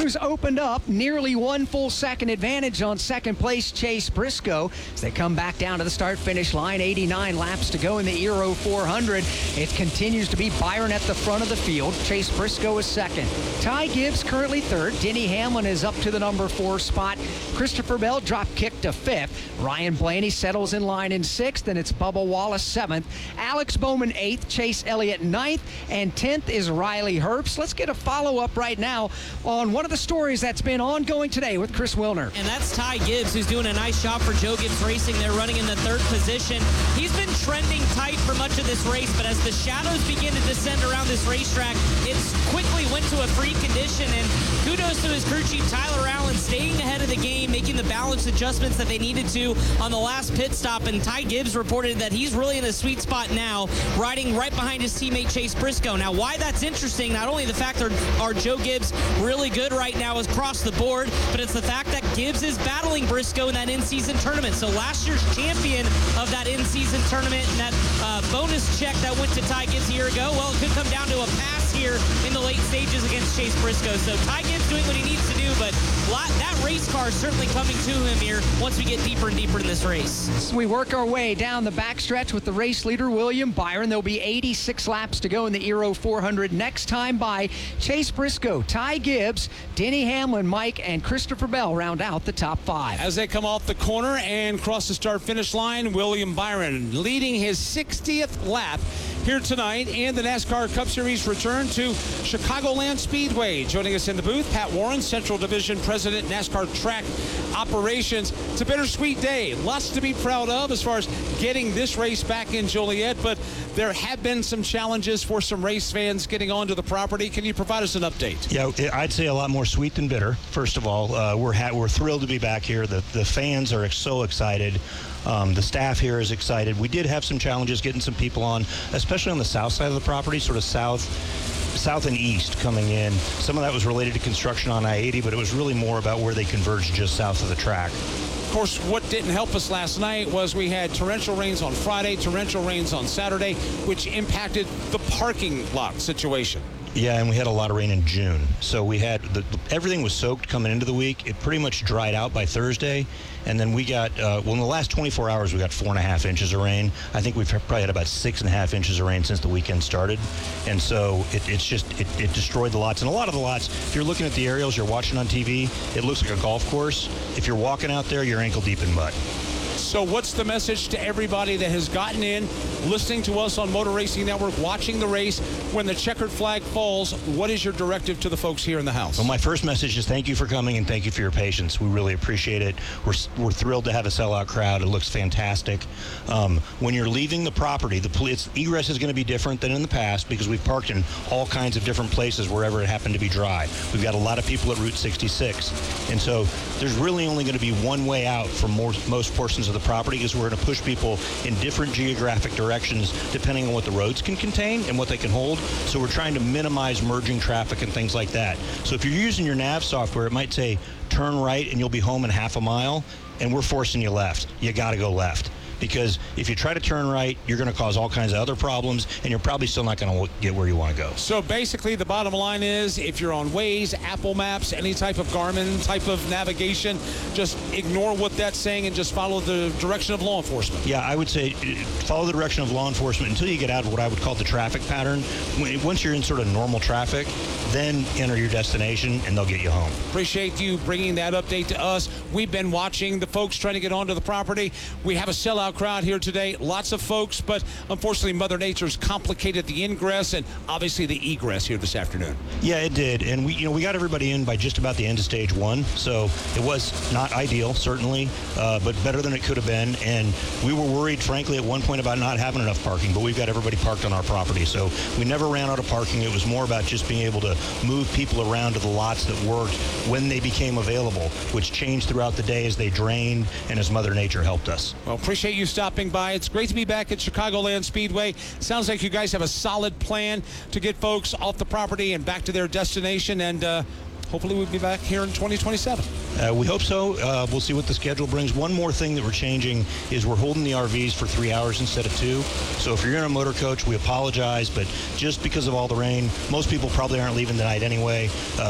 Crews opened up nearly 1 full second advantage on second place Chase Briscoe as they come back down to the start-finish line. 89 laps to go in the Euro 400. It continues to be Byron at the front of the field. Chase Briscoe is second. Ty Gibbs currently third. Denny Hamlin is up to the number 4 spot. Christopher Bell drop kick to fifth. Ryan Blaney settles in line in sixth, and it's Bubba Wallace seventh. Alex Bowman eighth. Chase Elliott ninth, and 10th is Riley Herbst. Let's get a follow-up right now on one of the stories that's been ongoing today with Chris Wilner. And that's Ty Gibbs, who's doing a nice job for Joe Gibbs Racing. They're running in the third position. He's been trending tight for much of this race, but as the shadows begin to descend around this racetrack, it's quickly went to a free condition, and kudos to his crew chief Tyler Allen staying ahead of the game, making the balance adjustments that they needed to on the last pit stop. And Ty Gibbs reported that he's really in a sweet spot now, riding right behind his teammate Chase Briscoe. Now, why that's interesting, not only the fact that our Joe Gibbs really good right now is across the board, but it's the fact that Gibbs is battling Briscoe in that in-season tournament. So last year's champion of that in-season tournament and that bonus check that went to Ty Gibbs a year ago, well, it could come down to a pass here in the late stages against Chase Briscoe. So Ty Gibbs doing what he needs to do, but that race car is certainly coming to him here once we get deeper and deeper in this race. As we work our way down the backstretch with the race leader, William Byron, there'll be 86 laps to go in the Euro 400. Next time by Chase Briscoe, Ty Gibbs, Denny Hamlin, Mike, and Christopher Bell round out the top 5. As they come off the corner and cross the start-finish line, William Byron leading his 60th lap here tonight, and the NASCAR Cup Series return to Chicagoland Speedway. Joining us in the booth, Pat Warren, Central Division President, NASCAR Track Operations. It's a bittersweet day. Lots to be proud of as far as getting this race back in Joliet, but there have been some challenges for some race fans getting onto the property. Can you provide us an update? Yeah, I'd say a lot more sweet than bitter. First of all, we're thrilled to be back here. The fans are so excited. The staff here is excited. We did have some challenges getting some people on, especially on the south side of the property, sort of south and east coming in. Some of that was related to construction on I-80, but it was really more about where they converged just south of the track. Of course, what didn't help us last night was we had torrential rains on Friday, torrential rains on Saturday, which impacted the parking lot situation. Yeah, and we had a lot of rain in June. So we had everything was soaked coming into the week. It pretty much dried out by Thursday. And then we got, in the last 24 hours, we got 4.5 inches of rain. I think we've probably had about 6.5 inches of rain since the weekend started. And so it destroyed the lots. And a lot of the lots, if you're looking at the aerials, you're watching on TV, it looks like a golf course. If you're walking out there, you're ankle deep in mud. So what's the message to everybody that has gotten in, listening to us on Motor Racing Network, watching the race? When the checkered flag falls, what is your directive to the folks here in the house? Well, my first message is thank you for coming and thank you for your patience. We really appreciate it. We're thrilled to have a sellout crowd. It looks fantastic. When you're leaving the property, egress is going to be different than in the past because we've parked in all kinds of different places wherever it happened to be dry. We've got a lot of people at Route 66. And so there's really only going to be one way out from most portions of the property because we're going to push people in different geographic directions depending on what the roads can contain and what they can hold. So we're trying to minimize merging traffic and things like that. So if you're using your nav software, it might say turn right and you'll be home in half a mile, and we're forcing you left. You got to go left. Because if you try to turn right, you're going to cause all kinds of other problems, and you're probably still not going to get where you want to go. So basically, the bottom line is, if you're on Waze, Apple Maps, any type of Garmin type of navigation, just ignore what that's saying and just follow the direction of law enforcement. Yeah, I would say follow the direction of law enforcement until you get out of what I would call the traffic pattern. Once you're in sort of normal traffic, then enter your destination, and they'll get you home. Appreciate you bringing that update to us. We've been watching the folks trying to get onto the property. We have a sellout crowd here today, lots of folks, but unfortunately Mother Nature's complicated the ingress and obviously the egress here this afternoon. Yeah, it did, and we got everybody in by just about the end of stage 1, so it was not ideal, certainly, but better than it could have been. And we were worried, frankly, at one point about not having enough parking, but we've got everybody parked on our property, so we never ran out of parking. It was more about just being able to move people around to the lots that worked when they became available, which changed throughout the day as they drained and as Mother Nature helped us. Well, appreciate you stopping by. It's great to be back at Chicagoland Speedway. Sounds like you guys have a solid plan to get folks off the property and back to their destination, and hopefully we'll be back here in 2027. We hope so. We'll see what the schedule brings. One more thing that we're changing is we're holding the RVs for 3 hours instead of 2. So if you're in a motor coach, we apologize, but just because of all the rain, most people probably aren't leaving tonight anyway.